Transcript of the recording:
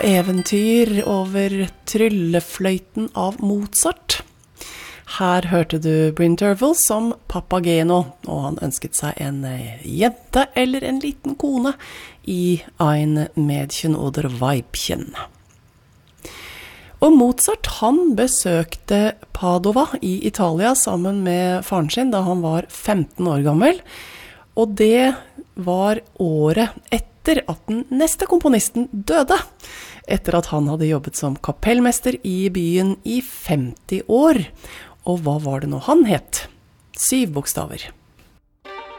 Eventyr over tryllefløyten av Mozart. Her hørte du Bryn Terfel som Papageno, og han ønsket seg en jente eller en liten kone i Ein Mädchen oder Weibchen. Og Mozart, han besøkte Padova i Italia sammen med faren sin da han var 15 år gammel, og det var året etter at den neste komponisten døde, etter at han hadde jobbet som kapellmester i byen i 50 år. Og hva var det nå han het? 7 bokstaver.